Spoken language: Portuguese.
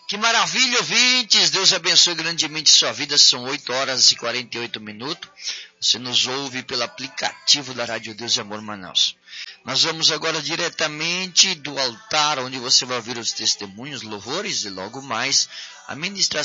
Que maravilha, ouvintes! Deus abençoe grandemente sua vida. São 8 horas e 48 minutos. Você nos ouve pelo aplicativo da Rádio Deus e Amor Manaus. Nós vamos agora diretamente do altar, onde você vai ouvir os testemunhos, louvores e logo mais a ministração